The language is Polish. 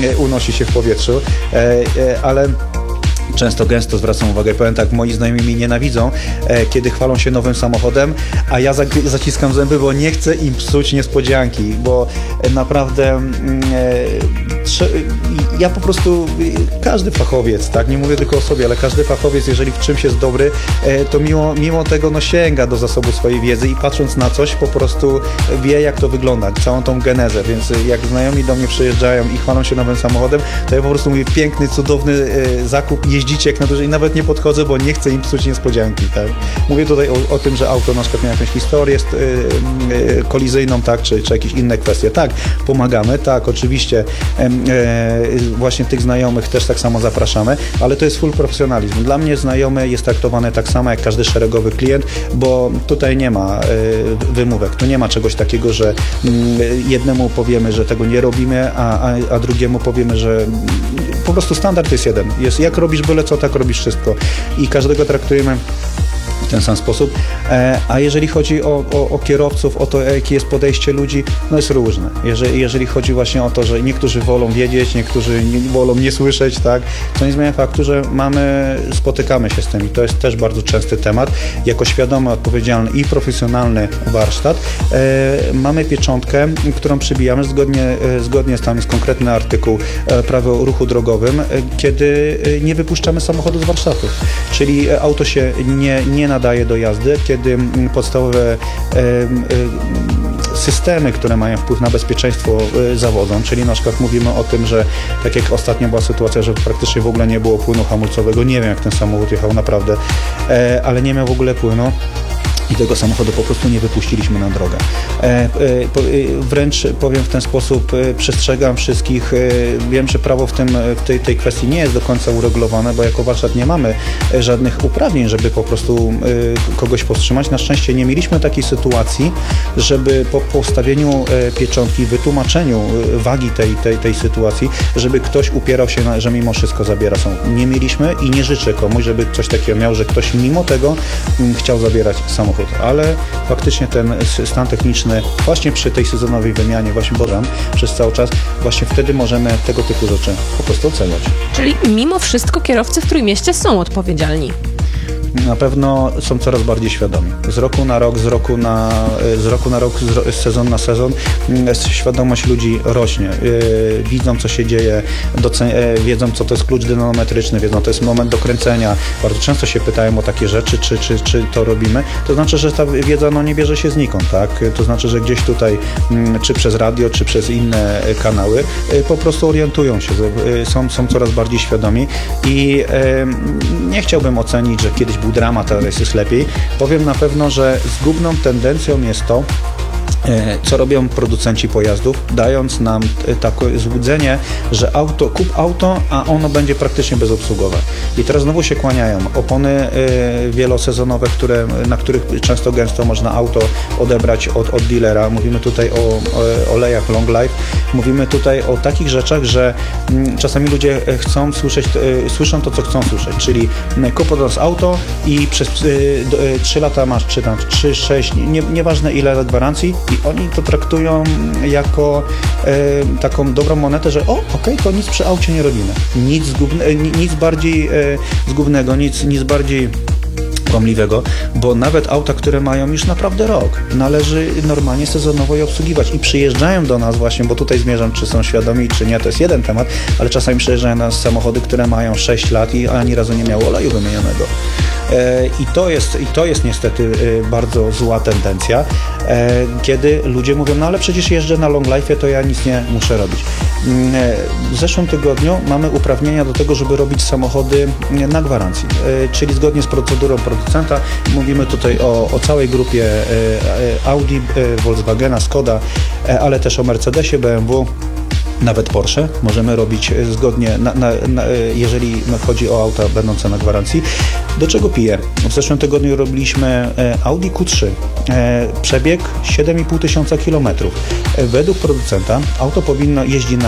unosi się w powietrzu, ale często, gęsto zwracam uwagę. Powiem tak, moi znajomi mnie nienawidzą, kiedy chwalą się nowym samochodem, a ja zaciskam zęby, bo nie chcę im psuć niespodzianki, bo naprawdę ja po prostu, każdy fachowiec, tak, nie mówię tylko o sobie, ale każdy fachowiec, jeżeli w czymś jest dobry, to mimo tego sięga do zasobu swojej wiedzy i patrząc na coś, po prostu wie, jak to wygląda, całą tą genezę, więc jak znajomi do mnie przyjeżdżają i chwalą się nowym samochodem, to ja po prostu mówię, piękny, cudowny zakup, jeździcie jak na dłużej i nawet nie podchodzę, bo nie chcę im psuć niespodzianki, tak. Mówię tutaj o tym, że auto na przykład miało jakąś historię kolizyjną, tak, czy jakieś inne kwestie. Tak, pomagamy, tak, oczywiście właśnie tych znajomych też tak samo zapraszamy, ale to jest full profesjonalizm. Dla mnie znajomy jest traktowany tak samo jak każdy szeregowy klient, bo tutaj nie ma wymówek, tu nie ma czegoś takiego, że jednemu powiemy, że tego nie robimy, a drugiemu powiemy, że po prostu standard jest jeden. Jest, jak robisz byle co, tak robisz wszystko. I każdego traktujemy w ten sam sposób. A jeżeli chodzi o kierowców, o to, jakie jest podejście ludzi, no jest różne. Jeżeli chodzi właśnie o to, że niektórzy wolą wiedzieć, niektórzy wolą nie słyszeć, tak, to nie zmienia faktu, że spotykamy się z tym i to jest też bardzo częsty temat. Jako świadomy, odpowiedzialny i profesjonalny warsztat mamy pieczątkę, którą przybijamy zgodnie z tam jest konkretny artykuł prawa o ruchu drogowym, kiedy nie wypuszczamy samochodu z warsztatu. Czyli auto się nie nadaje do jazdy, kiedy podstawowe systemy, które mają wpływ na bezpieczeństwo, zawodzą, czyli na przykład mówimy o tym, że tak jak ostatnio była sytuacja, że praktycznie w ogóle nie było płynu hamulcowego, nie wiem jak ten samochód jechał naprawdę, ale nie miał w ogóle płynu. I tego samochodu po prostu nie wypuściliśmy na drogę. Wręcz powiem w ten sposób, przestrzegam wszystkich, wiem, że prawo w tej kwestii nie jest do końca uregulowane, bo jako warsztat nie mamy żadnych uprawnień, żeby po prostu kogoś powstrzymać. Na szczęście nie mieliśmy takiej sytuacji, żeby po postawieniu pieczątki, wytłumaczeniu wagi tej sytuacji, żeby ktoś upierał się, że mimo wszystko zabiera samochód. Nie mieliśmy i nie życzę komuś, żeby coś takiego miał, że ktoś mimo tego chciał zabierać samochód. Ale faktycznie ten stan techniczny właśnie przy tej sezonowej wymianie właśnie przez cały czas, właśnie wtedy możemy tego typu rzeczy po prostu oceniać. Czyli mimo wszystko kierowcy w Trójmieście są odpowiedzialni. Na pewno są coraz bardziej świadomi. Z roku na rok, z sezon na sezon świadomość ludzi rośnie. Widzą, co się dzieje, wiedzą, co to jest klucz dynamometryczny, wiedzą, to jest moment dokręcenia. Bardzo często się pytają o takie rzeczy, czy to robimy. To znaczy, że ta wiedza nie bierze się znikąd, tak? To znaczy, że gdzieś tutaj, czy przez radio, czy przez inne kanały, po prostu orientują się, są coraz bardziej świadomi i nie chciałbym ocenić, że kiedyś był dramat, teraz jest lepiej. Powiem na pewno, że zgubną tendencją jest to, co robią producenci pojazdów, dając nam takie złudzenie, że kup auto, a ono będzie praktycznie bezobsługowe. I teraz znowu się kłaniają. Opony wielosezonowe, na których często gęsto można auto odebrać od dealera. Mówimy tutaj o olejach long life. Mówimy tutaj o takich rzeczach, że czasami ludzie słyszą to, co chcą słyszeć. Czyli kup od nas auto i przez 3 lata masz, czy tam 3, 6, nieważne ile lat gwarancji, i oni to traktują jako taką dobrą monetę, że to nic przy aucie nie robimy. Nic bardziej zgubnego, nic bardziej kłamliwego, bo nawet auta, które mają już naprawdę rok, należy normalnie sezonowo je obsługiwać i przyjeżdżają do nas właśnie, bo tutaj zmierzam, czy są świadomi, czy nie, to jest jeden temat, ale czasami przyjeżdżają do nas samochody, które mają 6 lat i ani razu nie miało oleju wymienionego. I to jest niestety bardzo zła tendencja, kiedy ludzie mówią, ale przecież jeżdżę na long life, to ja nic nie muszę robić. W zeszłym tygodniu mamy uprawnienia do tego, żeby robić samochody na gwarancji, czyli zgodnie z procedurą producenta. Mówimy tutaj o całej grupie Audi, Volkswagena, Skoda, ale też o Mercedesie, BMW, nawet Porsche możemy robić zgodnie, jeżeli chodzi o auta będące na gwarancji. Do czego piję? W zeszłym tygodniu robiliśmy Audi Q3. Przebieg 7,5 tysiąca kilometrów. Według producenta auto powinno jeździć na